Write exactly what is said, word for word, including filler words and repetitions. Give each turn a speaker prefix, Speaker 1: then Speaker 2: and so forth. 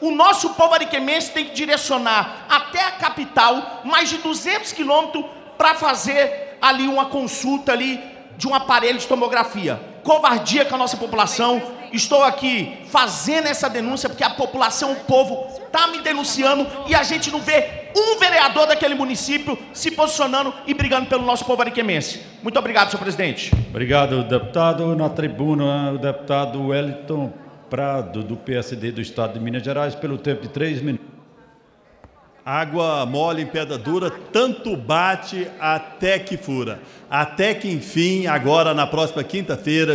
Speaker 1: O nosso povo ariquemense tem que direcionar até a capital mais de duzentos quilômetros para fazer ali uma consulta ali de um aparelho de tomografia. Covardia com a nossa população. Estou aqui fazendo essa denúncia porque a população, o povo está me denunciando e a gente não vê um vereador daquele município se posicionando e brigando pelo nosso povo ariquemense. Muito obrigado, senhor presidente.
Speaker 2: Obrigado, deputado. Na tribuna, o deputado Wellington Prado, do P S D do Estado de Minas Gerais, pelo tempo de três minutos.
Speaker 3: Água mole em pedra dura, tanto bate até que fura. Até que, enfim, agora na próxima quinta-feira,